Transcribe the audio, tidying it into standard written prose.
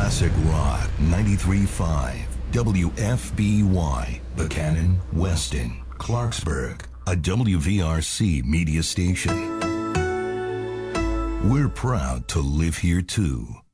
Classic Rock 93.5 WFBY, Buchanan, Weston, Clarksburg, a WVRC media station. We're proud to live here too.